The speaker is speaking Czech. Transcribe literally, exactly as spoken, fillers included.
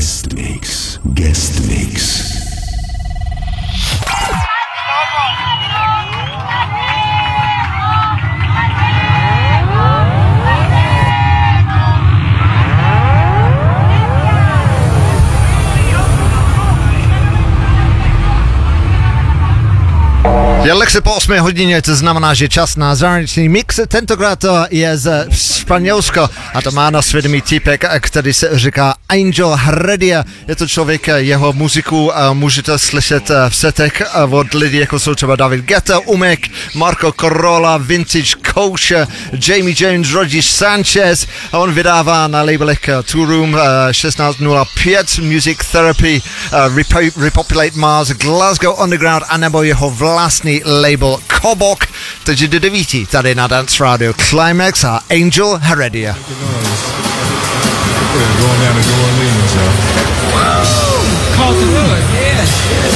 Guest Mix. Guest Mix. Je lehce po osmé hodině, to znamená, že čas na zahraniční mix. Tentokrát to je z Španělska a to má na svědomí týpek, který se říká Angel Heredia. Je to člověk, jeho muziku můžete slyšet v setech od lidí, jako jsou třeba David Guetta, Umek, Marco Corolla, Vintage Kosher, Jamie Jones, Roger Sanchez. A on vydává na labelech Two Room šestnáct nula pět, Music Therapy, Repo- Repopulate Mars, Glasgow Underground a nebo jeho vlastní label Kobok. Takže do devíti tady na Dance Radio Climax a Angel Heredia. Going down to New Orleans, y'all. Woo! Carlton Wood, yeah.